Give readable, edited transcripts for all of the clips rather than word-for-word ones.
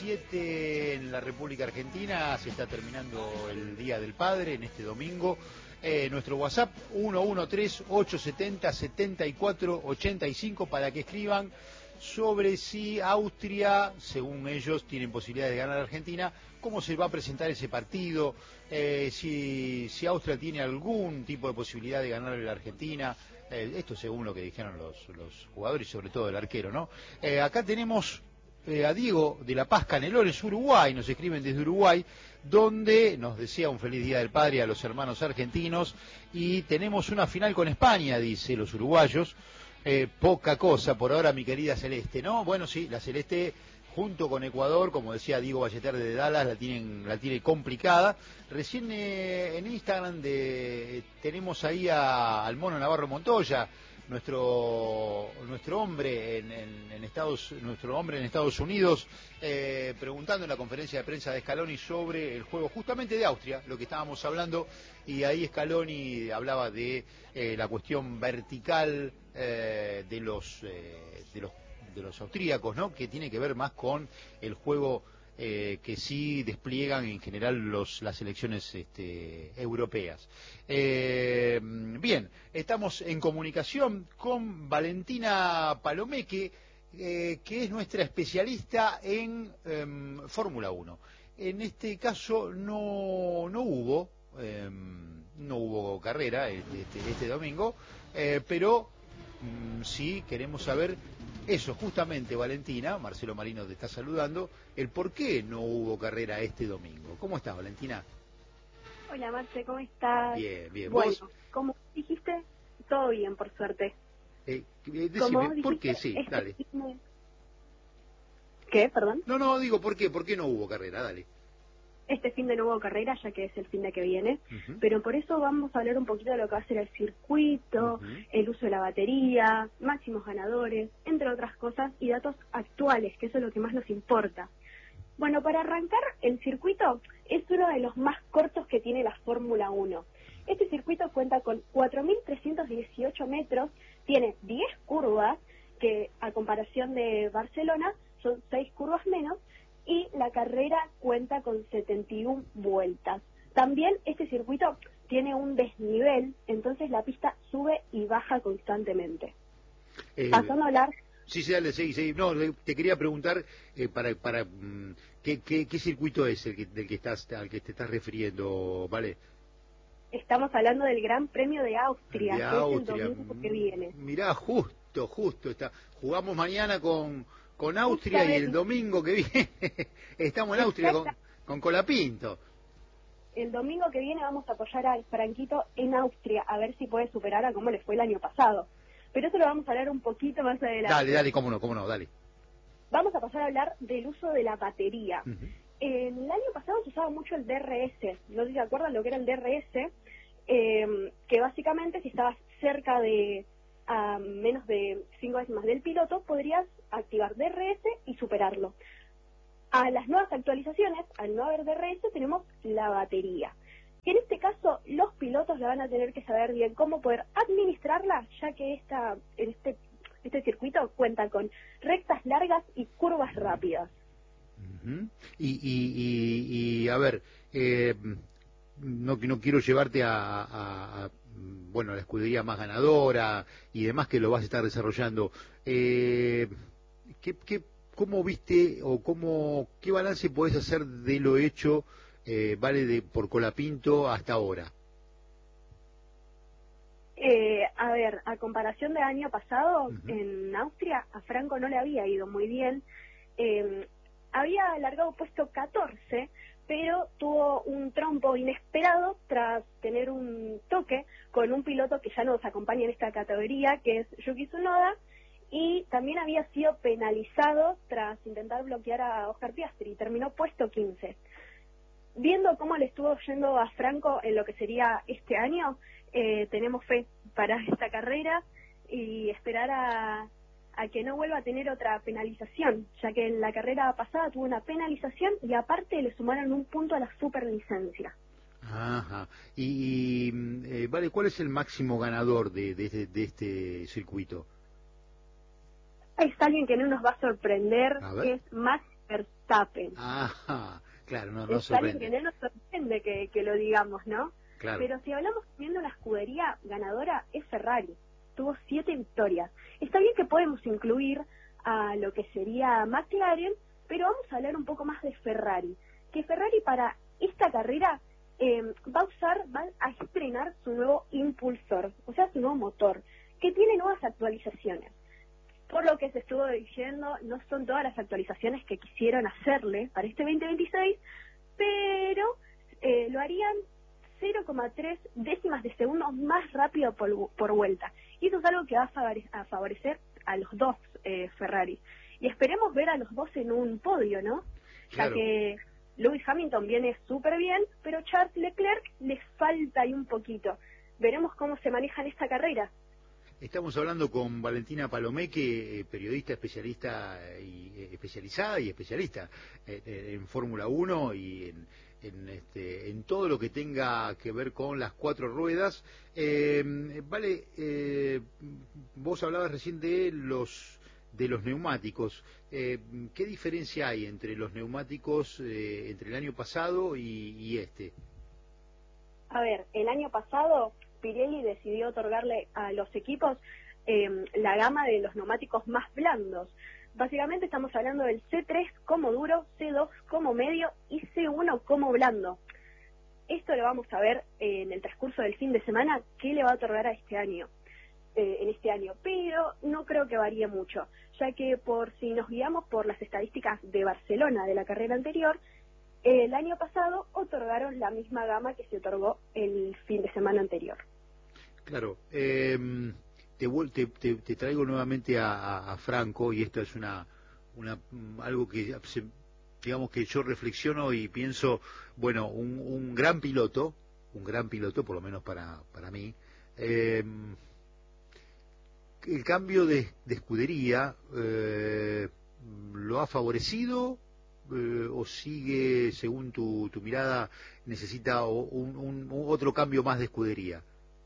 17 en la República Argentina, se está terminando el Día del Padre en este domingo. Nuestro WhatsApp 113-870-7485 para que escriban sobre si Austria, según ellos, tienen posibilidades de ganar a Argentina, cómo se va a presentar ese partido, si Austria tiene algún tipo de posibilidad de ganar a la Argentina, esto según lo que dijeron los jugadores y sobre todo el arquero, ¿no? Acá tenemos a Diego de La Paz, Canelones, Uruguay, nos escriben desde Uruguay, donde nos desea un feliz Día del Padre a los hermanos argentinos, y tenemos una final con España, dice los uruguayos. Poca cosa por ahora, mi querida Celeste, ¿no? Bueno, sí, la Celeste junto con Ecuador, como decía Diego Ballester de Dallas, la tiene complicada. Recién en Instagram tenemos ahí al Mono Navarro Montoya, nuestro hombre en Estados Unidos, preguntando en la conferencia de prensa de Scaloni sobre el juego justamente de Austria, lo que estábamos hablando, y ahí Scaloni hablaba de la cuestión vertical de los austríacos, ¿no? Que tiene que ver más con el juego que sí despliegan en general las selecciones europeas. Bien, estamos en comunicación con Valentina Palomeque, que es nuestra especialista en Fórmula 1. En este caso no hubo carrera este domingo, pero sí queremos saber eso, justamente, Valentina. Marcelo Marino te está saludando, el por qué no hubo carrera este domingo. ¿Cómo estás, Valentina? Hola, Marce, ¿cómo estás? Bien, bien. Bueno, ¿Vos? como dijiste, todo bien, por suerte. Decime, ¿por qué? Sí, dale. ¿Qué? Perdón. No, digo, ¿por qué? ¿Por qué no hubo carrera? Dale. Este fin de no hubo carrera, ya que es el fin de que viene, Uh-huh. pero por eso vamos a hablar un poquito de lo que va a ser el circuito, Uh-huh. el uso de la batería, máximos ganadores, entre otras cosas, y datos actuales, que eso es lo que más nos importa. Bueno, para arrancar, el circuito es uno de los más cortos que tiene la Fórmula 1. Este circuito cuenta con 4.318 metros, tiene 10 curvas, que a comparación de Barcelona son 6 curvas menos, y la carrera cuenta con 71 vueltas. También este circuito tiene un desnivel, entonces la pista sube y baja constantemente. Pasando a hablar... Sí, dale, sí. No, te quería preguntar ¿qué circuito es al que te estás refiriendo, ¿vale? Estamos hablando del Gran Premio de Austria, de que Austria. es el domingo que viene. Mirá, justo está. Jugamos mañana con Austria y el domingo que viene estamos en Austria con Colapinto. El domingo que viene vamos a apoyar al Franquito en Austria, a ver si puede superar a cómo le fue el año pasado. Pero eso lo vamos a hablar un poquito más adelante. Dale, cómo no, dale. Vamos a pasar a hablar del uso de la batería. Uh-huh. El año pasado se usaba mucho el DRS, no sé si se acuerdan lo que era el DRS, que básicamente si estabas cerca de a menos de 5 décimas del piloto, podrías activar DRS y superarlo. A las nuevas actualizaciones, al no haber DRS, tenemos la batería. En este caso, los pilotos la van a tener que saber bien cómo poder administrarla, ya que este circuito cuenta con rectas largas y curvas rápidas. Uh-huh. Y a ver, no quiero llevarte a la escudería más ganadora y demás, que lo vas a estar desarrollando. ¿Cómo viste o qué balance podés hacer de lo hecho, por Colapinto hasta ahora? A ver, a comparación del año pasado, Uh-huh. en Austria, a Franco no le había ido muy bien. Había alargado puesto 14, pero tuvo un trompo inesperado tras tener un toque con un piloto que ya nos acompaña en esta categoría, que es Yuki Tsunoda, y también había sido penalizado tras intentar bloquear a Oscar Piastri, y terminó puesto 15. Viendo cómo le estuvo yendo a Franco en lo que sería este año, tenemos fe para esta carrera y esperar a que no vuelva a tener otra penalización, ya que en la carrera pasada tuvo una penalización y aparte le sumaron un punto a la superlicencia. Ajá. Vale, ¿cuál es el máximo ganador de este circuito? Es alguien que no nos va a sorprender, A ver. que es Max Verstappen. Verstappen. Ah, claro, no Es alguien que sorprende. no nos sorprende que lo digamos, ¿no? Claro, Pero si hablamos viendo una escudería ganadora, es Ferrari. Tuvo 7 victorias. Está bien que podemos incluir a lo que sería McLaren, pero vamos a hablar un poco más de Ferrari. Que Ferrari para esta carrera va a estrenar su nuevo impulsor, o sea, su nuevo motor, que tiene nuevas actualizaciones. Por lo que se estuvo diciendo, no son todas las actualizaciones que quisieron hacerle para este 2026, pero lo harían 0,3 décimas de segundo más rápido por vuelta. Y eso es algo que va a favorecer a los dos Ferrari. Y esperemos ver a los dos en un podio, ¿no? Ya claro. que Lewis Hamilton viene súper bien, pero Charles Leclerc le falta ahí un poquito. Veremos cómo se maneja en esta carrera. Estamos hablando con Valentina Palomeque, periodista especialista y especializada y especialista en Fórmula 1 y en todo lo que tenga que ver con las 4 ruedas. Vale, vos hablabas recién de los neumáticos. ¿Qué diferencia hay entre los neumáticos entre el año pasado y este? A ver, el año pasado Pirelli decidió otorgarle a los equipos la gama de los neumáticos más blandos. Básicamente estamos hablando del C3 como duro, C2 como medio y C1 como blando. Esto lo vamos a ver en el transcurso del fin de semana, qué le va a otorgar a este año, en este año, pero no creo que varíe mucho, ya que por si nos guiamos por las estadísticas de Barcelona de la carrera anterior, el año pasado otorgaron la misma gama que se otorgó el fin de semana anterior. Claro, te traigo nuevamente a Franco, y esto es algo que digamos que yo reflexiono y pienso, bueno, un gran piloto, por lo menos para mí. El cambio de escudería lo ha favorecido, o sigue, según tu mirada, necesita otro cambio más de escudería.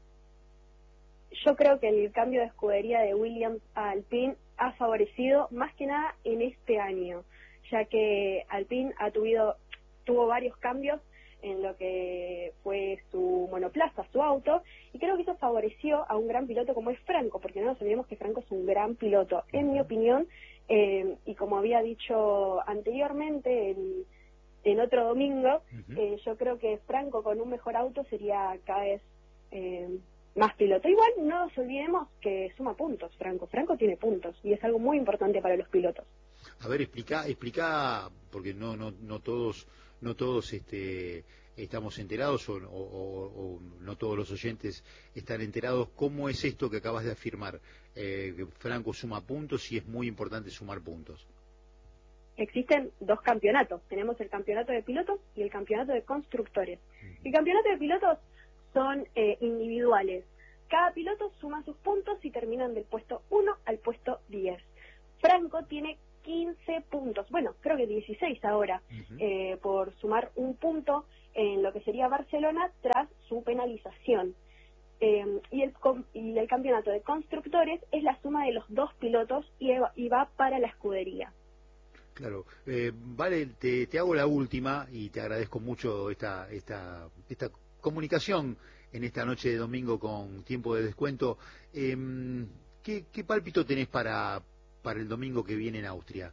Yo creo que el cambio de escudería de Williams a Alpine ha favorecido más que nada en este año, ya que Alpine tuvo varios cambios en lo que fue su monoplaza, su auto, y creo que eso favoreció a un gran piloto como es Franco, porque no nos olvidemos que Franco es un gran piloto, en mi opinión, y como había dicho anteriormente en otro domingo, yo creo que Franco con un mejor auto sería cada vez más piloto. Igual no nos olvidemos que suma puntos Franco tiene puntos y es algo muy importante para los pilotos. A ver, explica, porque no todos estamos enterados, o no todos los oyentes están enterados. ¿Cómo es esto que acabas de afirmar? Que Franco suma puntos y es muy importante sumar puntos. Existen 2 campeonatos, tenemos el campeonato de pilotos y el campeonato de constructores. El campeonato de pilotos son individuales. Cada piloto suma sus puntos y terminan del puesto 1 al puesto 10. Franco tiene 15 puntos, bueno, creo que 16 ahora, por sumar un punto en lo que sería Barcelona tras su penalización. Y el campeonato de constructores es la suma de los 2 pilotos y va para la escudería. Claro, vale, te hago la última y te agradezco mucho esta comunicación en esta noche de domingo con tiempo de descuento. ¿Qué pálpito tenés para el domingo que viene en Austria?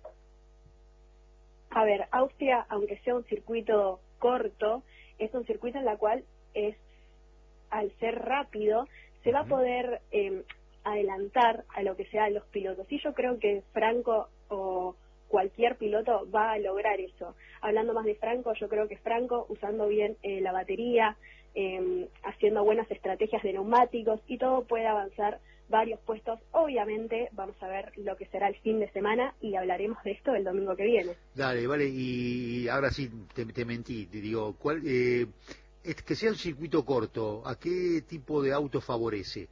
A ver, Austria, aunque sea un circuito corto, es un circuito en la cual al ser rápido, se va a poder adelantar a lo que sean los pilotos. Y yo creo que Franco o cualquier piloto va a lograr eso. Hablando más de Franco, yo creo que Franco, usando bien la batería, haciendo buenas estrategias de neumáticos y todo, puede avanzar varios puestos. Obviamente vamos a ver lo que será el fin de semana y hablaremos de esto el domingo que viene. Dale, vale, y ahora sí te mentí, te digo, es que sea un circuito corto, ¿a qué tipo de auto favorece?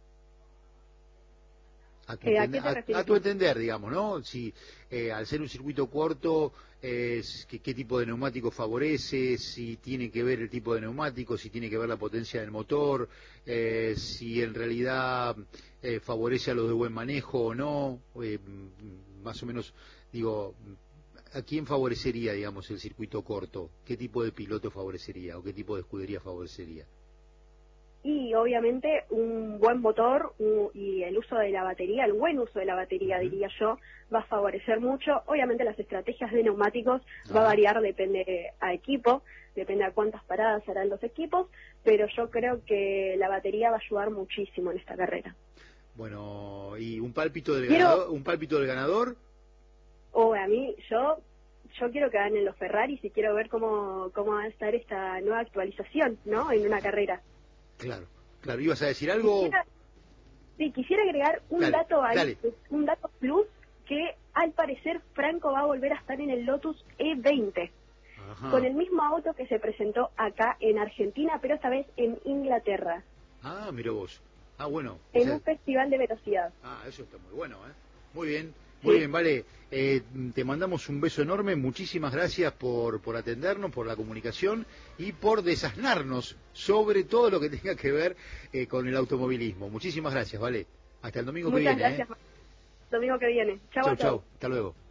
¿A qué te refieres? A tu entender, digamos, ¿no? Si al ser un circuito corto, ¿qué tipo de neumático favorece? Si tiene que ver el tipo de neumático, si tiene que ver la potencia del motor, si en realidad favorece a los de buen manejo o no, más o menos, digo, ¿A quién favorecería, digamos, el circuito corto? ¿Qué tipo de piloto favorecería o qué tipo de escudería favorecería? Y obviamente un buen motor y el uso de la batería, el buen uso de la batería, diría yo, va a favorecer mucho. Obviamente las estrategias de neumáticos va a variar, depende a equipo, depende a cuántas paradas harán los equipos, pero yo creo que la batería va a ayudar muchísimo en esta carrera. Bueno, ¿y un pálpito del ganador? ¿Un pálpito del ganador? A mí, yo quiero que ganen los Ferraris y quiero ver cómo va a estar esta nueva actualización, ¿no? En una carrera. Claro, claro. ¿Ibas a decir algo? Quisiera agregar un dato ahí, un dato plus, que al parecer Franco va a volver a estar en el Lotus E20, con el mismo auto que se presentó acá en Argentina, pero esta vez en Inglaterra. Ah, mira vos. Ah, bueno. En un festival de velocidad. Ah, eso está muy bueno, ¿eh? Muy bien. Muy bien, Vale, te mandamos un beso enorme, muchísimas gracias por atendernos, por la comunicación y por desasnarnos sobre todo lo que tenga que ver con el automovilismo. Muchísimas gracias, Vale. Hasta el domingo que viene. Muchas gracias. Domingo que viene. Chau, chau. Hasta luego.